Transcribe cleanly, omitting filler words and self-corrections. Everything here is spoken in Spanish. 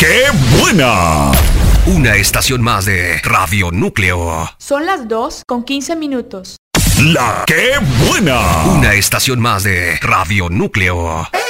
¡Qué buena! Una estación más de Radio Núcleo. Son las 2:15. ¡La qué buena! Una estación más de Radio Núcleo.